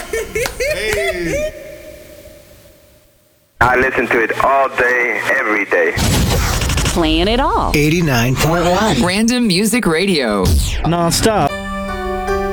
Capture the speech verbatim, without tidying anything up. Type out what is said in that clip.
Hey. I listen to it all day, every day. Playing it all. eighty-nine point one. Random Music Radio. Non-stop.